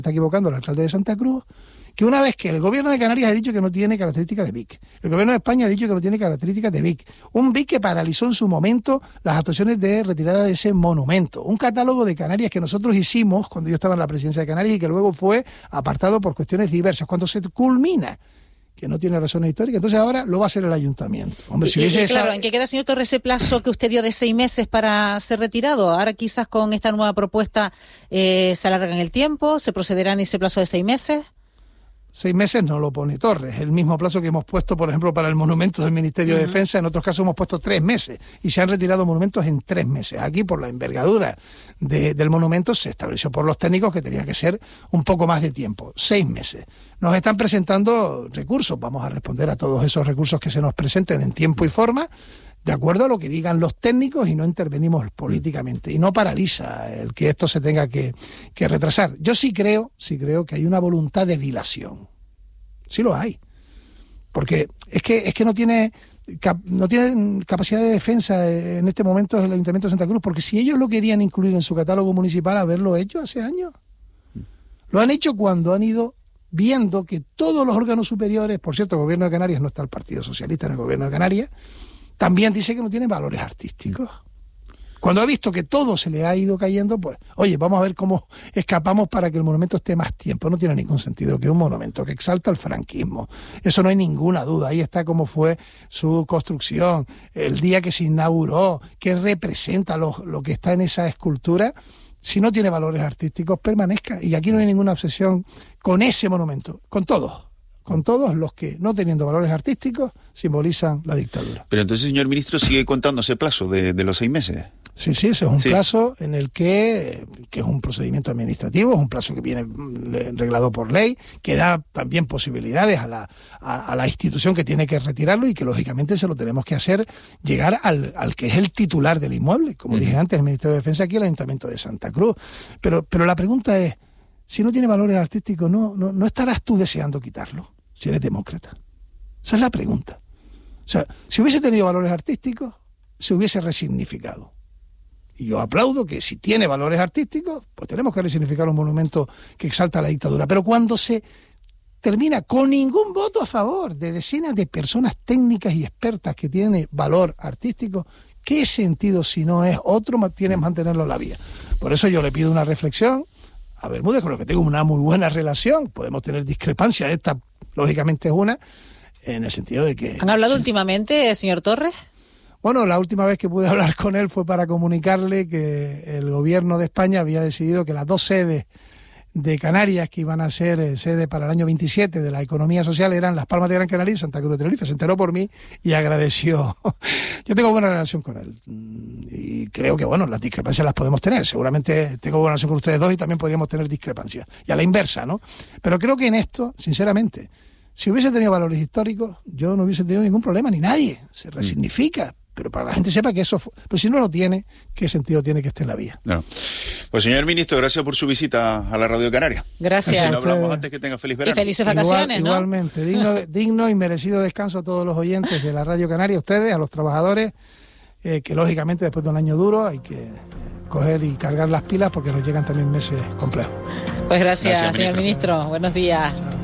Está equivocando el alcalde de Santa Cruz, que una vez que el gobierno de Canarias ha dicho que no tiene características de Vic, el gobierno de España ha dicho que no tiene características de Vic, un Vic que paralizó en su momento las actuaciones de retirada de ese monumento, un catálogo de Canarias que nosotros hicimos cuando yo estaba en la presidencia de Canarias y que luego fue apartado por cuestiones diversas. Cuando se culmina que no tiene razones históricas, entonces ahora lo va a hacer el ayuntamiento. Hombre, si hubiese claro, ¿en qué queda, señor Torres, ese plazo que usted dio de 6 meses para ser retirado? Ahora quizás con esta nueva propuesta se alargan el tiempo, ¿se procederá en ese plazo de 6 meses? 6 meses no lo pone Torres, el mismo plazo que hemos puesto, por ejemplo, para el monumento del Ministerio de Defensa. En otros casos hemos puesto 3 meses y se han retirado monumentos en 3 meses. Aquí, por la envergadura del monumento, se estableció por los técnicos que tenía que ser un poco más de tiempo, 6 meses. Nos están presentando recursos, vamos a responder a todos esos recursos que se nos presenten en tiempo y forma, de acuerdo a lo que digan los técnicos, y no intervenimos políticamente, y no paraliza el que esto se tenga que retrasar. Yo sí creo que hay una voluntad de dilación. Sí lo hay. Porque es que no tiene capacidad de defensa en este momento el Ayuntamiento de Santa Cruz, porque si ellos lo querían incluir en su catálogo municipal, haberlo hecho hace años. Lo han hecho cuando han ido viendo que todos los órganos superiores, por cierto, el Gobierno de Canarias, no está el Partido Socialista en el Gobierno de Canarias, también dice que no tiene valores artísticos. Cuando ha visto que todo se le ha ido cayendo, pues, oye, vamos a ver cómo escapamos para que el monumento esté más tiempo. No tiene ningún sentido que un monumento que exalta el franquismo. Eso no hay ninguna duda. Ahí está cómo fue su construcción, el día que se inauguró, qué representa lo que está en esa escultura. Si no tiene valores artísticos, permanezca. Y aquí no hay ninguna obsesión con ese monumento, con todos los que, no teniendo valores artísticos, simbolizan la dictadura. Pero entonces, señor ministro, sigue contando ese plazo de los 6 meses. Sí, ese es un plazo en el que es un procedimiento administrativo, es un plazo que viene reglado por ley, que da también posibilidades a la institución que tiene que retirarlo, y que lógicamente se lo tenemos que hacer llegar al que es el titular del inmueble, como dije antes, el Ministerio de Defensa, aquí el Ayuntamiento de Santa Cruz. Pero la pregunta es, si no tiene valores artísticos, ¿no estarás tú deseando quitarlo, si eres demócrata? Esa es la pregunta. O sea, si hubiese tenido valores artísticos, se hubiese resignificado. Y yo aplaudo que si tiene valores artísticos, pues tenemos que resignificar un monumento que exalta la dictadura. Pero cuando se termina con ningún voto a favor de decenas de personas técnicas y expertas que tienen valor artístico, ¿qué sentido, si no es otro, tiene mantenerlo en la vía? Por eso yo le pido una reflexión a Bermúdez, con lo que tengo una muy buena relación. Podemos tener discrepancias, esta lógicamente es una, en el sentido de que... ¿Han hablado últimamente, señor Torres? Bueno, la última vez que pude hablar con él fue para comunicarle que el gobierno de España había decidido que las 2 sedes de Canarias que iban a ser sede para el año 27 de la economía social eran Las Palmas de Gran Canaria y Santa Cruz de Tenerife. Se enteró por mí y agradeció. Yo tengo buena relación con él y creo que, bueno, las discrepancias las podemos tener. Seguramente tengo buena relación con ustedes dos y también podríamos tener discrepancias. Y a la inversa, ¿no? Pero creo que en esto, sinceramente, si hubiese tenido valores históricos, yo no hubiese tenido ningún problema, ni nadie. Se resignifica. Pero para que la gente sepa que eso fue. Pero si no lo tiene, ¿qué sentido tiene que esté en la vía? No. Pues, señor ministro, gracias por su visita a la Radio Canaria. Gracias. Si no hablamos antes, que tenga feliz verano. Y felices vacaciones, ¿no? Igualmente. Digno y merecido descanso a todos los oyentes de la Radio Canaria, a ustedes, a los trabajadores, que lógicamente después de un año duro hay que coger y cargar las pilas porque nos llegan también meses complejos. Pues gracias señor ministro. Buenos días. Chao.